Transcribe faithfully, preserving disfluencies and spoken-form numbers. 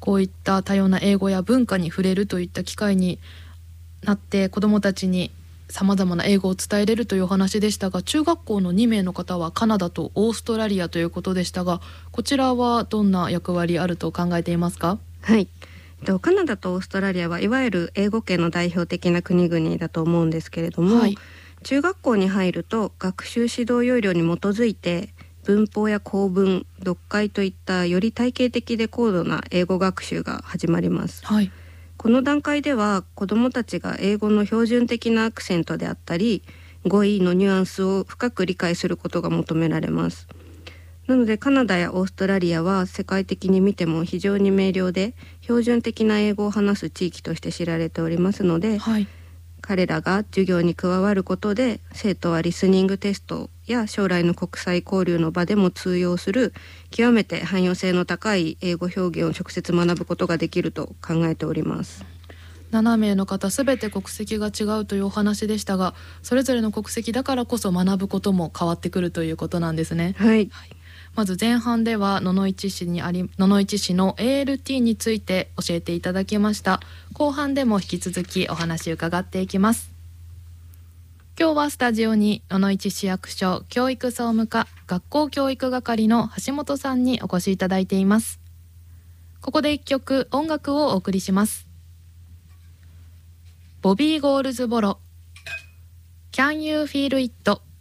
こういった多様な英語や文化に触れるといった機会になって子どもたちにさまざまな英語を伝えれるというお話でしたが、中学校のにめいの方はカナダとオーストラリアということでしたが、こちらはどんな役割あると考えていますか？ はい、カナダとオーストラリアはいわゆる英語圏の代表的な国々だと思うんですけれども、はい、中学校に入ると学習指導要領に基づいて文法や構文、読解といったより体系的で高度な英語学習が始まります。はい、この段階では子どもたちが英語の標準的なアクセントであったり語彙のニュアンスを深く理解することが求められます。なのでカナダやオーストラリアは世界的に見ても非常に明瞭で標準的な英語を話す地域として知られておりますので、はい、彼らが授業に加わることで生徒はリスニングテストや将来の国際交流の場でも通用する極めて汎用性の高い英語表現を直接学ぶことができると考えております。 ななめいの方すべて国籍が違うというお話でしたが、それぞれの国籍だからこそ学ぶことも変わってくるということなんですね。 はい、 はい、まず前半では野々市市にあり野々市市の エーエルティー について教えていただきました。後半でも引き続きお話伺っていきます。今日はスタジオに野々市市役所教育総務課学校教育係の橋本さんにお越しいただいています。ここで一曲音楽をお送りします。ボビー・ゴールズボロ Can You Feel It